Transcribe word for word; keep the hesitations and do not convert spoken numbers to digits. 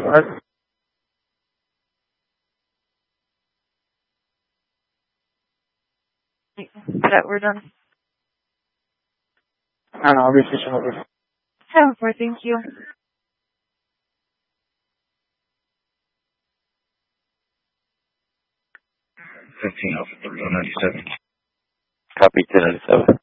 What? That we're done. I don't know, I'll be fishing over. Seven four, thank you. Fifteen Alpha three oh ninety seven. Copy ten ninety seven.